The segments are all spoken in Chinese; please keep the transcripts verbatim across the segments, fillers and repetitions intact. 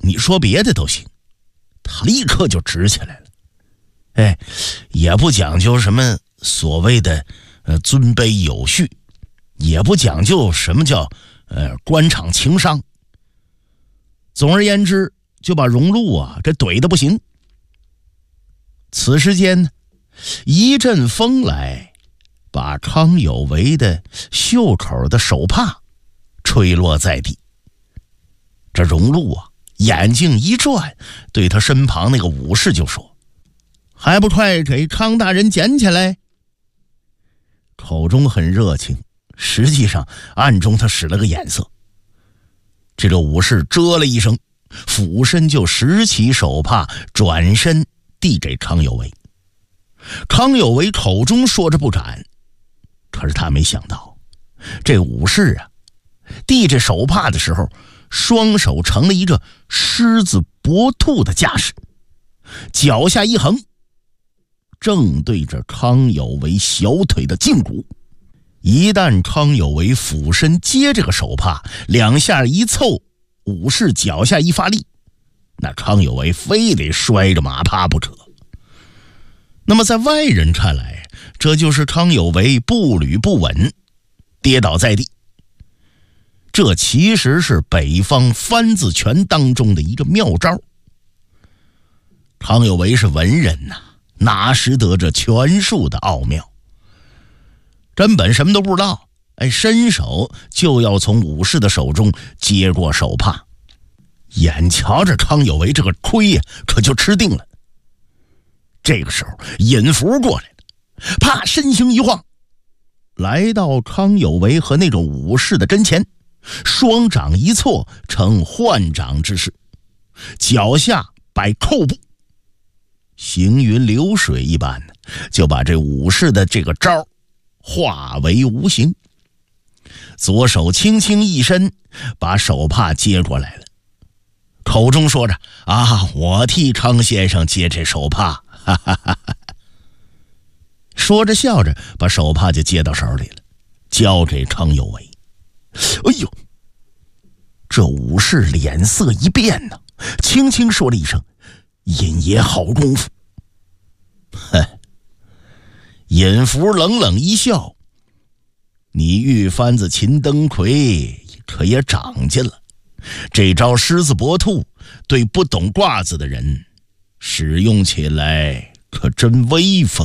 你说别的都行，他立刻就直起来了。哎，也不讲究什么所谓的呃尊卑有序，也不讲究什么叫呃官场情商。总而言之，就把荣禄啊这怼得不行。此时间呢，一阵风来，把康有为的袖口的手帕吹落在地。这荣禄啊眼睛一转，对他身旁那个武士就说：“还不快给康大人捡起来！”口中很热情，实际上暗中他使了个眼色。这个武士啧了一声，俯身就拾起手帕，转身递给康有为。康有为口中说着不敢，可是他没想到，这武士啊递着手帕的时候，双手成了一个狮子搏兔的架势，脚下一横，正对着康有为小腿的胫骨。一旦康有为俯身接这个手帕，两下一凑，武士脚下一发力，那康有为非得摔着马趴不可。那么在外人看来，这就是康有为步履不稳，跌倒在地。这其实是北方翻字拳当中的一个妙招。康有为是文人呐、啊，哪识得这拳术的奥妙，根本什么都不知道，哎，伸手就要从武士的手中接过手帕。眼瞧着康有为这个亏呀、啊，可就吃定了。这个时候尹福过来了，啪，身形一晃，来到康有为和那个武士的跟前，双掌一错成换掌之势，脚下摆扣步，行云流水一般，就把这武士的这个招化为无形。左手轻轻一伸，把手帕接过来了，口中说着：“啊，我替康先生接这手帕。”哈哈哈哈，说着笑着把手帕就接到手里了，交给康有为。哎呦，这武士脸色一变呢，轻轻说了一声：“尹爷好功夫。”哼，尹福冷冷一笑：“你玉番子秦登魁可也长进了，这招狮子搏兔对不懂卦子的人使用起来可真威风。”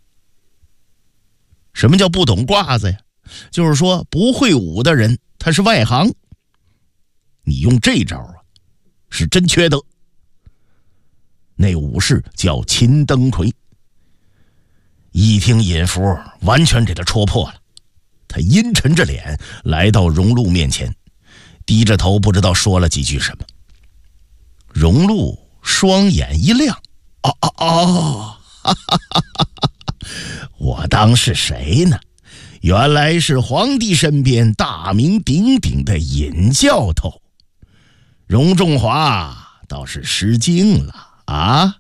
什么叫不懂卦子呀？就是说不会武的人他是外行，你用这招啊是真缺德。那武士叫秦登魁，一听尹福完全给他戳破了，他阴沉着脸来到荣禄面前，低着头不知道说了几句什么。荣禄双眼一亮：“哦哦哦，哈哈哈哈，我当是谁呢？原来是皇帝身边大名鼎鼎的尹教头，荣仲华倒是失敬了啊！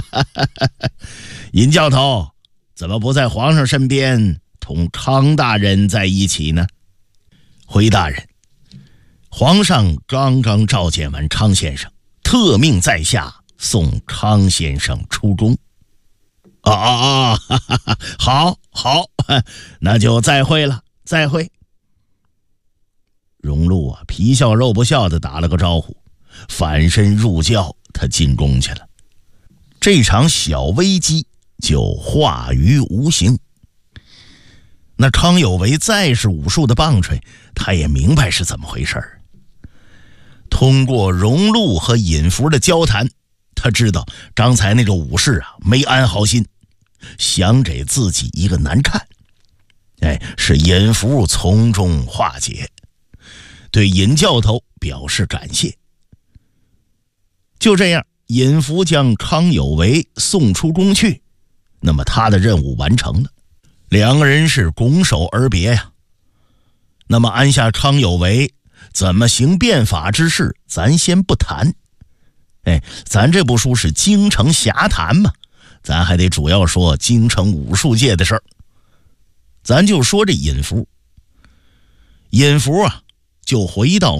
尹教头怎么不在皇上身边同康大人在一起呢？”“回大人，皇上刚刚召见完康先生，特命在下送康先生出宫。”“啊啊啊！哈哈哈，好好，那就再会了，再会。”荣禄啊，皮笑肉不笑的打了个招呼，反身入轿，他进宫去了。这场小危机就化于无形。那康有为再是武术的棒槌，他也明白是怎么回事。通过荣禄和尹福的交谈，他知道刚才那个武士啊没安好心，想给自己一个难看。哎，是尹福从中化解，对尹教头表示感谢。就这样，尹福将康有为送出宫去，那么他的任务完成了，两个人是拱手而别呀。那么安下康有为，怎么行变法之事咱先不谈。哎，咱这部书是京城侠谈嘛，咱还得主要说京城武术界的事儿。咱就说这尹福。尹福啊就回到